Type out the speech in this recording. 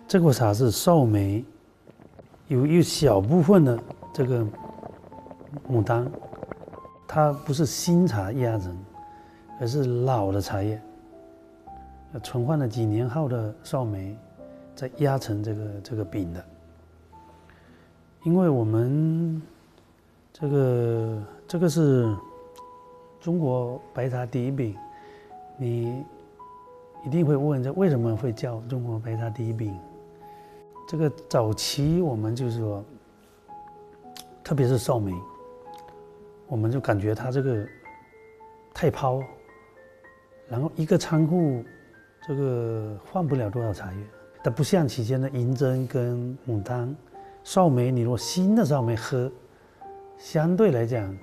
这锅茶是绍梅，有一小部分的这个牡丹，它不是新茶压成，而是老的茶叶，存放了几年后的绍梅，再压成这个饼的。因为我们这个是中国白茶第一饼，你一定会问这为什么会叫中国白茶第一饼？这个早期我们就是说，特别是绍梅，我们就感觉它这个太抛，然后一个仓库这个换不了多少茶叶，但不像期间的银针跟牡丹，绍梅你如果新的绍梅喝，相对来讲